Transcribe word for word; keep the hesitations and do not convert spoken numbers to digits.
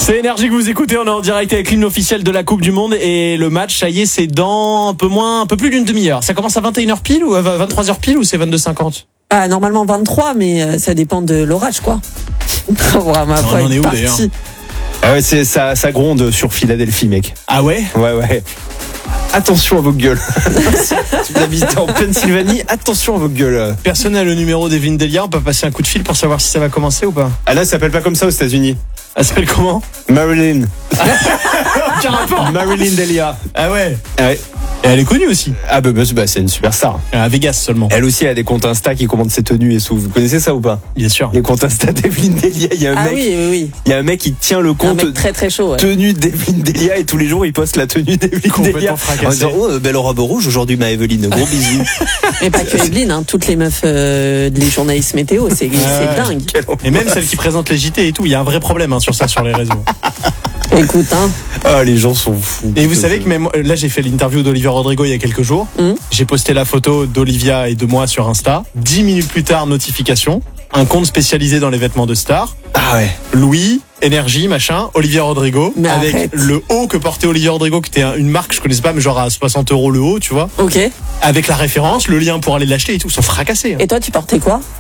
C'est Énergie que vous écoutez, on est en direct avec l'hymne officiel de la Coupe du Monde et le match, ça y est, c'est dans un peu moins, un peu plus d'une demi-heure. Ça commence à vingt et une heures pile ou à vingt-trois heures pile ou c'est vingt-deux cinquante? Ah, normalement vingt-trois, mais ça dépend de l'orage, quoi. On en est où d'ailleurs? Ah ouais, c'est, ça, ça gronde sur Philadelphie, mec. Ah ouais? Ouais, ouais. Attention à vos gueules. Si vous habitez en Pennsylvanie, attention à vos gueules. Personne n'a le numéro d'Evelyne Delia, on peut passer un coup de fil pour savoir si ça va commencer ou pas? Ah là, ça s'appelle pas comme ça aux États-Unis. Elle s'appelle comment? Marilyn. Aucun rapport. Marilyn Delia. Ah ouais. Ah ouais. Et elle est connue aussi. Ah bah, bah, bah c'est une superstar. À Vegas seulement. Elle aussi, elle a des comptes Insta qui commandent ses tenues et tout. Vous connaissez ça ou pas? Bien sûr. Les comptes Insta d'Evelyne Delia, il y a un ah mec. oui, oui, oui. Il y a un mec qui tient le compte. Un mec très très chaud. Ouais. Tenue d'Evelyne Delia et tous les jours il poste la tenue d'Evelyne Delia. En disant oh belle robe rouge aujourd'hui ma Evelyne, gros bisous. Mais pas que Evelyne, hein, toutes les meufs, euh, les journalistes météo, c'est, ah, c'est dingue. Et même celles qui présentent les J T et tout, il y a un vrai problème hein, sur ça sur les réseaux. Écoute, hein. Ah, les gens sont fous. Et vous savez que même là, j'ai fait l'interview d'Olivia Rodrigo il y a quelques jours. Mmh. J'ai posté la photo d'Olivia et de moi sur Insta. Dix minutes plus tard, notification. Un compte spécialisé dans les vêtements de stars. Ah ouais. Louis, Énergie, machin, Olivia Rodrigo. Mais avec arrête. le haut que portait Olivia Rodrigo, qui était une marque que je connaissais pas, mais genre à soixante euros le haut, tu vois. Ok. Avec la référence, le lien pour aller l'acheter et tout. Ils sont fracassés. Hein. Et toi, tu portais quoi?